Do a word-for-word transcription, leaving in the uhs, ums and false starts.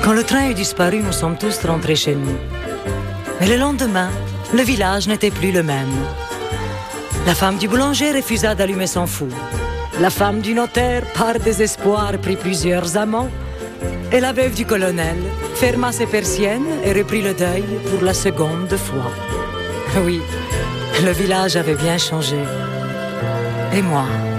Quand le train eut disparu, nous sommes tous rentrés chez nous. Mais le lendemain, le village n'était plus le même. La femme du boulanger refusa d'allumer son four. La femme du notaire, par désespoir, prit plusieurs amants. Et la veuve du colonel ferma ses persiennes et reprit le deuil pour la seconde fois. Oui, le village avait bien changé. Et moi,